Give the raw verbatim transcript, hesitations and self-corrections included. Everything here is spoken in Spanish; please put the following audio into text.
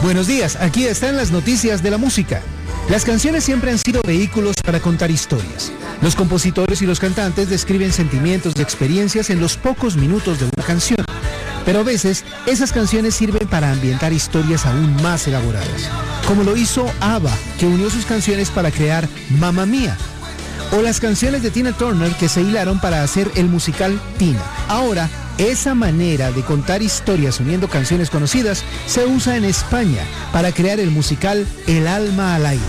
Buenos días, aquí están las noticias de la música. Las canciones siempre han sido vehículos para contar historias. Los compositores y los cantantes describen sentimientos y experiencias en los pocos minutos de una canción. Pero a veces, esas canciones sirven para ambientar historias aún más elaboradas. Como lo hizo ABBA, que unió sus canciones para crear Mamma Mía. O las canciones de Tina Turner que se hilaron para hacer el musical Tina. Ahora, esa manera de contar historias uniendo canciones conocidas se usa en España para crear el musical El alma al aire.